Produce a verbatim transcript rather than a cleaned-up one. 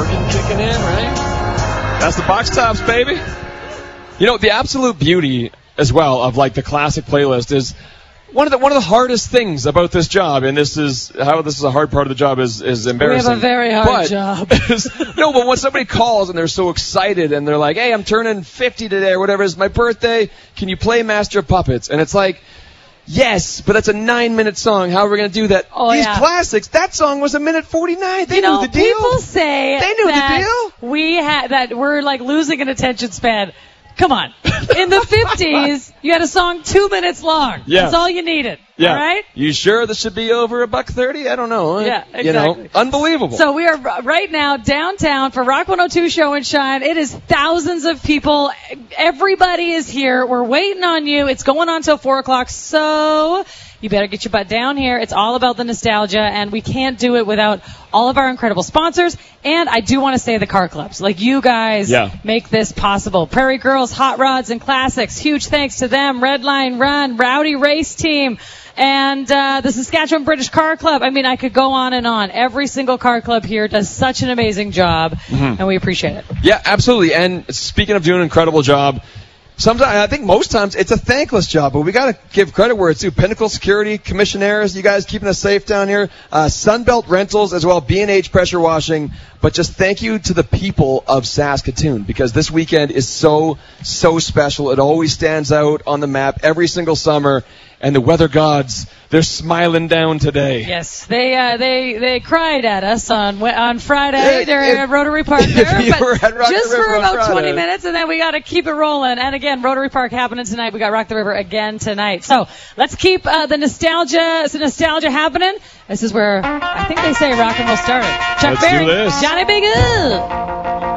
organ kicking in, right? That's the Box Tops, baby. You know, the absolute beauty as well of like the classic playlist is one of the one of the hardest things about this job, and this is how this is a hard part of the job is is embarrassing. We have a very hard but, job. No, but when somebody calls and they're so excited and they're like, "Hey, I'm turning fifty today or whatever, it's my birthday. Can you play Master of Puppets?" And it's like, yes, but that's a nine-minute song. How are we going to do that? Oh, These yeah. classics, that song was a minute forty-nine. They you know, knew the deal. People say they knew that the deal. We ha- that we're like losing an attention span. Come on. In the fifties, you had a song two minutes long. Yeah. That's all you needed. Yeah. All right? You sure this should be over a buck thirty? I don't know. Yeah, exactly. You know, unbelievable. So we are right now downtown for Rock one oh two Show and Shine. It is thousands of people. Everybody is here. We're waiting on you. It's going on till four o'clock. So you better get your butt down here. It's all about the nostalgia, and we can't do it without all of our incredible sponsors. And I do want to say the car clubs. Like, you guys yeah. make this possible. Prairie Girls, Hot Rods, and Classics. Huge thanks to them. Redline Run, Rowdy Race Team, and uh, the Saskatchewan British Car Club. I mean, I could go on and on. Every single car club here does such an amazing job, mm-hmm. and we appreciate it. Yeah, absolutely. And speaking of doing an incredible job, sometimes, I think most times, it's a thankless job, but we got to give credit where it's due. Pinnacle Security, Commissionaires, you guys keeping us safe down here. Uh, Sunbelt Rentals as well, B and H Pressure Washing. But just thank you to the people of Saskatoon, because this weekend is so, so special. It always stands out on the map every single summer. And the weather gods, they're smiling down today. Yes, they uh, they they cried at us on on Friday. Hey, They're if, at Rotary Park there, if you but were at Rock just the River for about Friday. twenty minutes, and then we got to keep it rolling. And again, Rotary Park happening tonight. We got Rock the River again tonight. So let's keep uh, the nostalgia the nostalgia happening. This is where I think they say rock and roll started. Chuck Let's Berry, do this. Johnny B. Good.